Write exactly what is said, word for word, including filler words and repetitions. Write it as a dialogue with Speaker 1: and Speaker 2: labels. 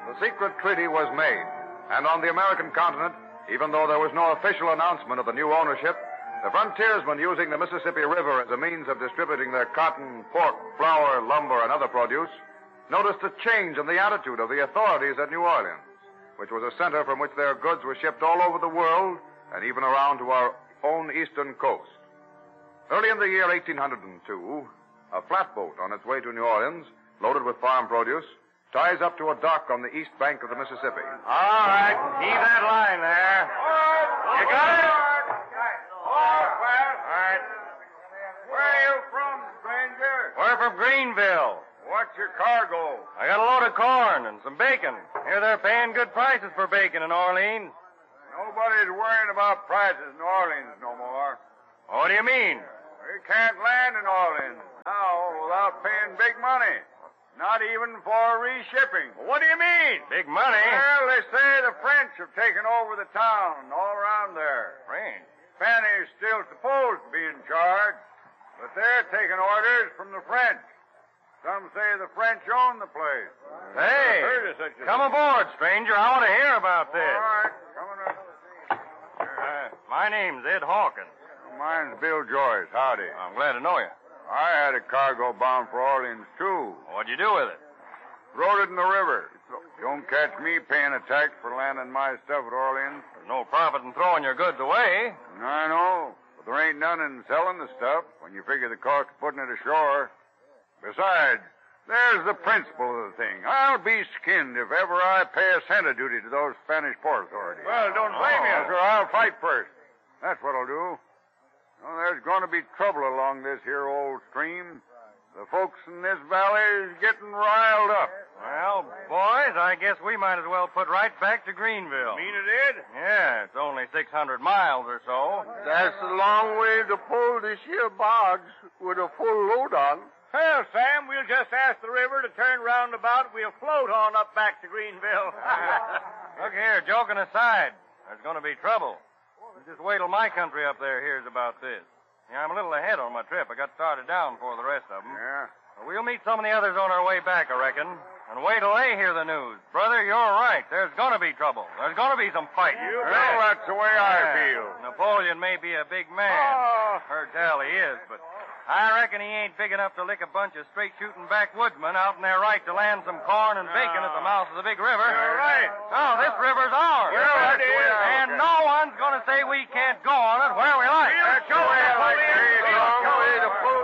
Speaker 1: the secret treaty was made, and on the American continent, even though there was no official announcement of the new ownership, the frontiersmen using the Mississippi River as a means of distributing their cotton, pork, flour, lumber, and other produce noticed a change in the attitude of the authorities at New Orleans, which was a center from which their goods were shipped all over the world and even around to our own eastern coast. Early in the year eighteen oh two, a flatboat on its way to New Orleans, loaded with farm produce, ties up to a dock on the east bank of the Mississippi.
Speaker 2: All right, keep that line there. You got it?
Speaker 3: All right.
Speaker 2: All right.
Speaker 3: Where are you from, stranger?
Speaker 2: We're from Greenville.
Speaker 3: What's your cargo?
Speaker 2: I got a load of corn and some bacon. Here they're paying good prices for bacon in Orleans.
Speaker 3: Nobody's worrying about prices in Orleans no more.
Speaker 2: What do you mean?
Speaker 3: We can't land in Orleans now without paying big money. Not even for reshipping.
Speaker 2: What do you mean? Big money?
Speaker 3: Well, they say the French have taken over the town all around there.
Speaker 2: French?
Speaker 3: Fanny's still supposed to be in charge, but they're taking orders from the French. Some say the French own the place.
Speaker 2: Hey,
Speaker 3: Heard of such a
Speaker 2: come
Speaker 3: thing.
Speaker 2: aboard, stranger. I want to hear about this.
Speaker 3: All right, coming up.
Speaker 2: Uh, my name's Ed Hawkins.
Speaker 3: Mine's Bill Joyce. Howdy.
Speaker 2: I'm glad to know you.
Speaker 3: I had a cargo bound for Orleans, too.
Speaker 2: What'd you do with it?
Speaker 3: Rode it in the river. Don't catch me paying a tax for landing my stuff at Orleans.
Speaker 2: There's no profit in throwing your goods away.
Speaker 3: I know, but there ain't none in selling the stuff when you figure the cost of putting it ashore. Besides, there's the principle of the thing. I'll be skinned if ever I pay a cent of duty to those Spanish port authorities.
Speaker 2: Well, don't blame
Speaker 3: Oh,
Speaker 2: you.
Speaker 3: sure, I'll fight first. That's what I'll do. Well, there's going to be trouble along this here old stream. The folks in this valley is getting riled up.
Speaker 2: Well, boys, I guess we might as well put right back to Greenville.
Speaker 3: Mean it did?
Speaker 2: Yeah, it's only six hundred miles or so.
Speaker 4: That's a long way to pull this here barge with a full load on.
Speaker 5: Well, Sam, we'll just ask the river to turn roundabout. We'll float on up back to Greenville.
Speaker 2: Look here, joking aside, there's going to be trouble. You just wait till my country up there hears about this. Yeah, I'm a little ahead on my trip. I got started down before the rest of them.
Speaker 3: Yeah.
Speaker 2: We'll meet some of the others on our way back, I reckon. And wait till they hear the news. Brother, you're right. There's going to be trouble. There's going to be some fighting.
Speaker 3: Well, that's the way I feel.
Speaker 2: Napoleon may be a big man.
Speaker 3: Oh.
Speaker 2: Heard tell he is, but I reckon he ain't big enough to lick a bunch of straight-shooting backwoodsmen out in their right to land some corn and bacon at the mouth of the big river.
Speaker 3: You're right.
Speaker 2: Oh, this river's ours.
Speaker 3: Well, that's the way I
Speaker 2: And no one's going to say we can't go on it where we like.
Speaker 3: That's the way I like to hear it.
Speaker 4: Long way to pull